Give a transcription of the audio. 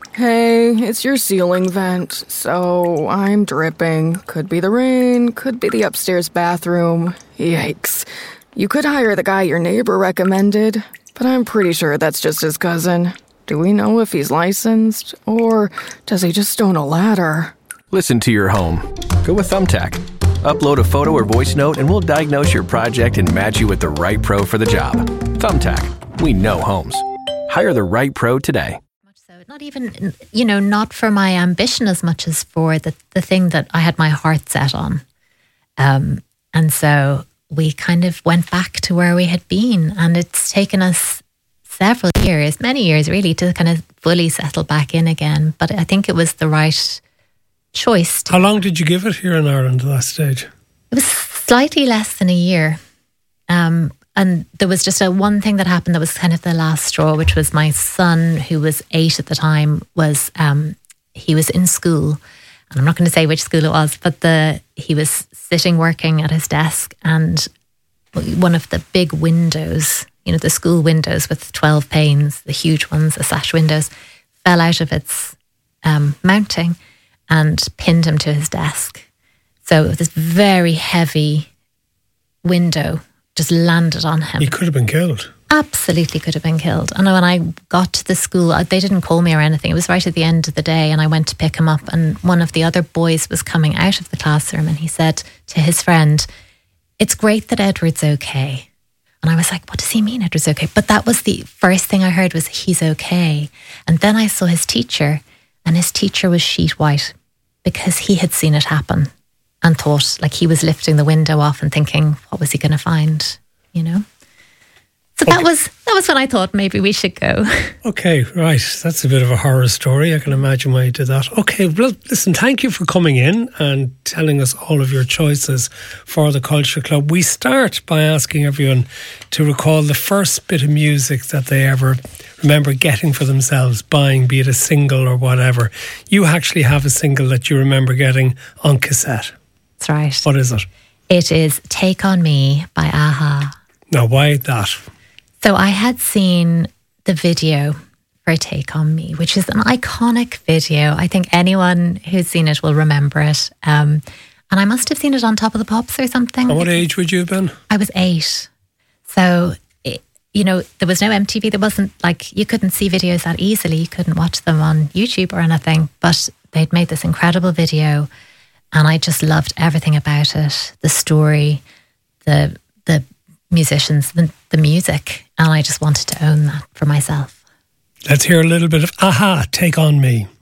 Hey, it's your ceiling vent, so I'm dripping. Could be the rain, could be the upstairs bathroom. Yikes. You could hire the guy your neighbor recommended, but I'm pretty sure that's just his cousin. Do we know if he's licensed, or does he just own a ladder? Listen to your home. Go with Thumbtack. Upload a photo or voice note and we'll diagnose your project and match you with the right pro for the job. Thumbtack. We know homes. Hire the right pro today. Not even, not for my ambition as much as for the thing that I had my heart set on. And so we kind of went back to where we had been, and it's taken us several years, many years really, to kind of fully settle back in again. But I think it was the right choice. How long did you give it here in Ireland at that stage? It was slightly less than a year. And there was just one thing that happened that was kind of the last straw, which was my son, who was 8 at the time, he was in school. And I'm not going to say which school it was, but he was sitting working at his desk, and one of the big windows, the school windows with 12 panes, the huge ones, the sash windows, fell out of its mounting and pinned him to his desk. So this very heavy window just landed on him. He could have been killed. Absolutely could have been killed. And when I got to the school, they didn't call me or anything. It was right at the end of the day, and I went to pick him up, and one of the other boys was coming out of the classroom, and he said to his friend, "It's great that Edward's okay." And I was like, what does he mean Edward's okay? But that was the first thing I heard, was he's okay. And then I saw his teacher, and his teacher was sheet white because he had seen it happen and thought, like, he was lifting the window off and thinking, what was he going to find, So okay. That was when I thought maybe we should go. Okay, right. That's a bit of a horror story. I can imagine why you did that. Okay, well, listen, thank you for coming in and telling us all of your choices for the Culture Club. We start by asking everyone to recall the first bit of music that they ever remember getting for themselves, buying, be it a single or whatever. You actually have a single that you remember getting on cassette. That's right. What is it? It is Take On Me by a-ha. Now, why that? So I had seen the video for Take On Me, which is an iconic video. I think anyone who's seen it will remember it. And I must have seen it on Top of the Pops or something. And what age would you have been? I was 8. So, there was no MTV. There wasn't, you couldn't see videos that easily. You couldn't watch them on YouTube or anything. But they'd made this incredible video, and I just loved everything about it. The story, the musicians, the music, and I just wanted to own that for myself. Let's hear a little bit of a-ha, Take On Me.